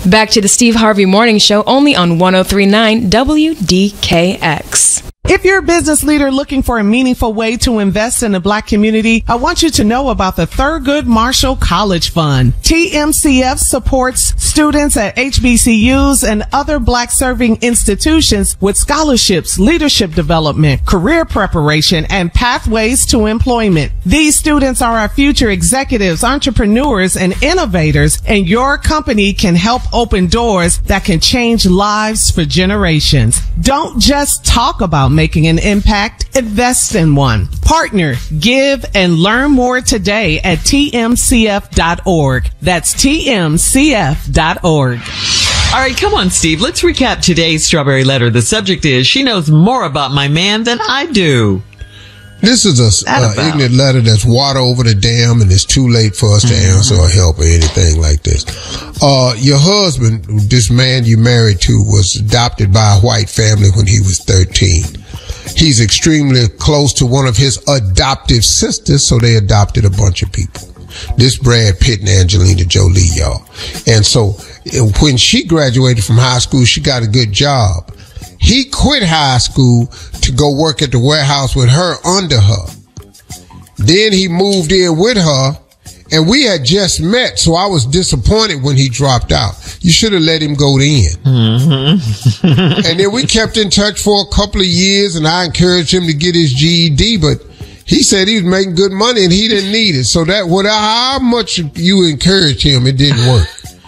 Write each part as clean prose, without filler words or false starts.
Back to the Steve Harvey Morning Show, only on 103.9 WDKX. If you're a business leader looking for a meaningful way to invest in the Black community, I want you to know about the Thurgood Marshall College Fund. TMCF supports students at HBCUs and other Black-serving institutions with scholarships, leadership development, career preparation, and pathways to employment. These students are our future executives, entrepreneurs, and innovators, and your company can help open doors that can change lives for generations. Don't just talk about making an impact, invest in one. Partner, give, and learn more today at tmcf.org. That's tmcf.org. All right, come on, Steve. Let's recap today's Strawberry Letter. The subject is, she knows more about my man than I do. This is a ignorant letter that's water over the dam, and it's too late for us to answer or help or anything like this. Your husband, this man you married to, was adopted by a white family when he was 13. He's extremely close to one of his adoptive sisters, so they adopted a bunch of people. This Brad Pitt and Angelina Jolie, y'all. And so when she graduated from high school, she got a good job. He quit high school to go work at the warehouse with her under her. Then he moved in with her, and we had just met, so I was disappointed when he dropped out. You should have let him go in. Mm-hmm. And then we kept in touch for a couple of years, and I encouraged him to get his GED, but he said he was making good money and he didn't need it. So that how much you encouraged him, it didn't work.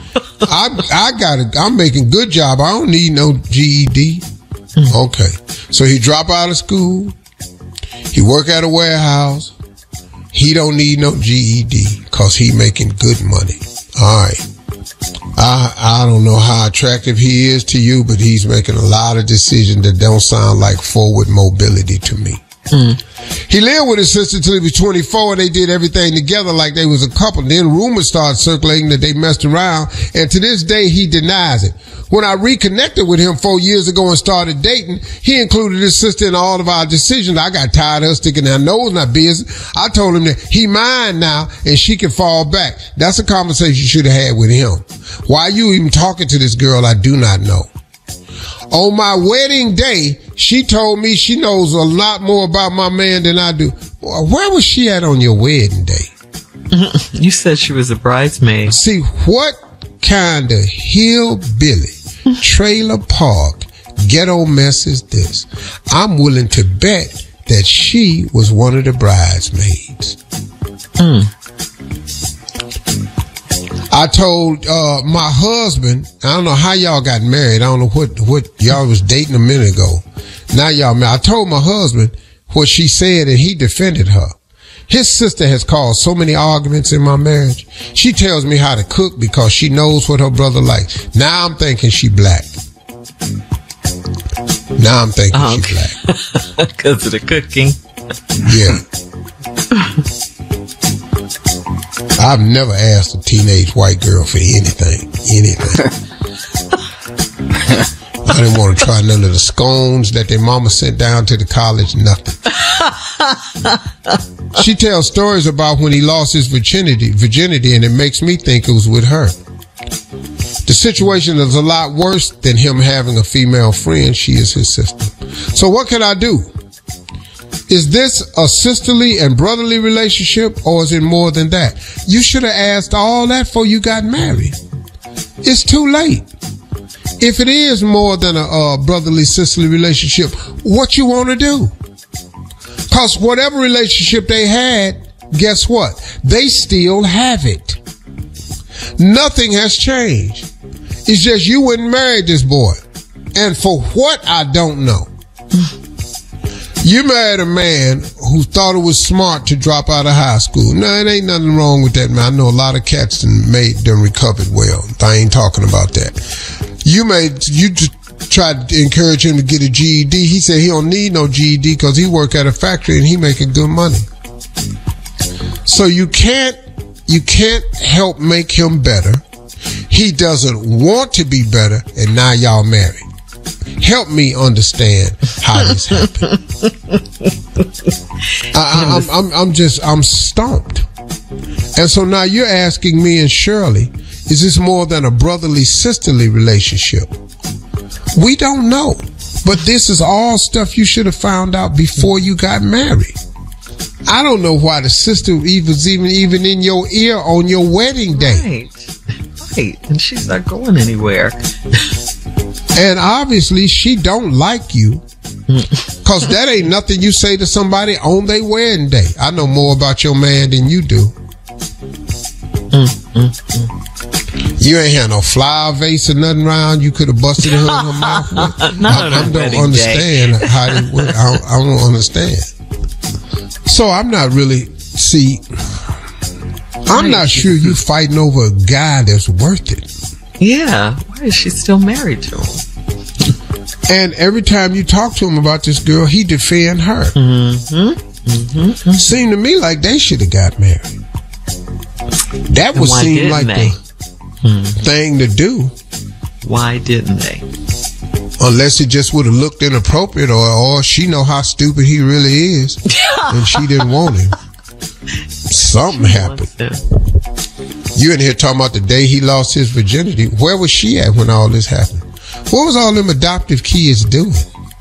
I'm making good job. I don't need no GED. Okay. So he dropped out of school. He work at a warehouse. He don't need no GED because he making good money. All right. I don't know how attractive he is to you, but he's making a lot of decisions that don't sound like forward mobility to me. He lived with his sister till he was 24, and they did everything together like they was a couple. Then rumors started circulating that they messed around, and to this day he denies it. When I reconnected with him 4 years ago and started dating, he included his sister in all of our decisions. I got tired of her sticking her nose in our business. I told him that he mine now and she can fall back. That's a conversation you should have had with him. Why you even talking to this girl, I do not know. On my wedding day, she told me she knows a lot more about my man than I do. Where was she at on your wedding day? You said she was a bridesmaid. See, what kind of hillbilly, trailer park, ghetto mess is this? I'm willing to bet that she was one of the bridesmaids. I told my husband, I don't know how y'all got married. I don't know what y'all was dating a minute ago. Now y'all married. I told my husband what she said, and he defended her. His sister has caused so many arguments in my marriage. She tells me how to cook because she knows what her brother likes. Now I'm thinking she black. Now I'm thinking she black. Because of the cooking. Yeah. I've never asked a teenage white girl for anything. I didn't want to try none of the scones that their mama sent down to the college, nothing. She tells stories about when he lost his virginity, and it makes me think it was with her. The situation is a lot worse than him having a female friend. She is his sister. So what can I do? Is this a sisterly and brotherly relationship, or is it more than that? You should have asked all that before you got married. It's too late. If it is more than a brotherly, sisterly relationship, what you want to do? Because whatever relationship they had, guess what? They still have it. Nothing has changed. It's just you wouldn't marry this boy. And for what, I don't know. You married a man who thought it was smart to drop out of high school. No, it ain't nothing wrong with that, man. I know a lot of cats done recovered well. I ain't talking about that. You tried to encourage him to get a GED. He said he don't need no GED because he work at a factory and he making good money. So you can't help make him better. He doesn't want to be better, and now y'all married. Help me understand how this happened. I'm stumped. And so now you're asking me and Shirley Is this more than a brotherly, sisterly relationship? We don't know. But this is all stuff you should have found out before you got married. I don't know why the sister was even in your ear on your wedding day. Right. And she's not going anywhere. And obviously she don't like you. Cause that ain't nothing you say to somebody on their wedding day. I know more about your man than you do. You ain't had no flower vase or nothing around. You could have busted her in her mouth with. I don't understand how it works. I don't understand. So I'm not really, I'm not sure you fighting over a guy that's worth it. Yeah. Why is she still married to him? And every time you talk to him about this girl, he defend her. Seemed to me like they should have got married. That would seem like the thing to do. Why didn't they? Unless it just would have looked inappropriate, or she know how stupid he really is, and she didn't want him. Something happened. You in here talking about the day he lost his virginity. Where was she at when all this happened? What was all them adoptive kids doing?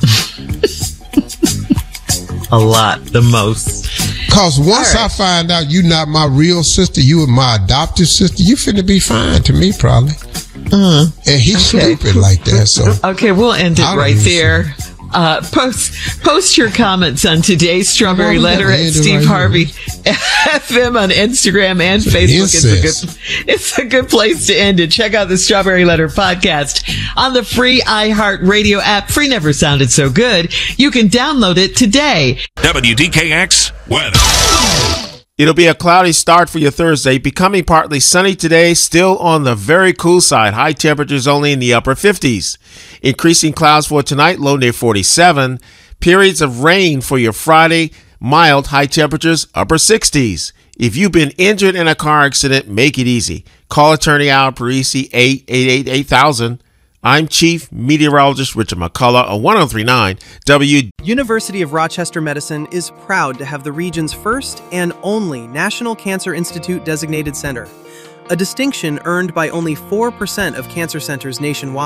A lot, the most. Cause once I find out you not my real sister, you are my adoptive sister, you finna be fine to me probably. And he's stupid like that. So okay, we'll end it right there. Post your comments on today's Strawberry Letter at Steve Harvey FM on Instagram and Facebook. It's a good place to end it. Check out the Strawberry Letter podcast on the free iHeartRadio app. Free never sounded so good. You can download it today. WDKX weather. It'll be a cloudy start for your Thursday, becoming partly sunny today, still on the very cool side. High temperatures only in the upper 50s. Increasing clouds for tonight, low near 47. Periods of rain for your Friday, mild, high temperatures, upper 60s. If you've been injured in a car accident, make it easy. Call attorney Al Parisi, 888-8000. I'm Chief Meteorologist Richard McCullough on 1039 W. University of Rochester Medicine is proud to have the region's first and only National Cancer Institute designated center, a distinction earned by only 4% of cancer centers nationwide.